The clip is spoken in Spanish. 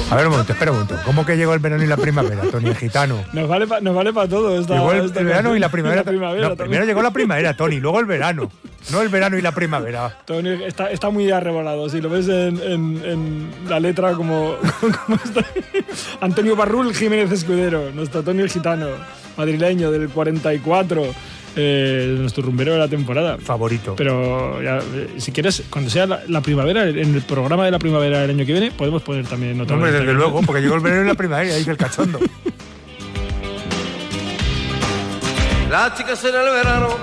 A ver un momento, espera un momento. ¿Cómo que llegó el verano y la primavera, Tony, el gitano? Nos vale para todo. Llegó el verano y la primavera. No, primero llegó la primavera, Tony, luego el verano. No el verano y la primavera. Tony está muy arrebolado. Si lo ves en la letra como está. Antonio Barrul Jiménez Escudero, nuestro Tony el gitano, madrileño del 44. Nuestro rumbero de la temporada. Favorito. Pero ya, si quieres, cuando sea la primavera, en el programa de la primavera del año que viene, podemos poner también otra. Hombre, desde luego, porque llegó el verano y la primavera, ahí dice el cachondo. Las chicas en el verano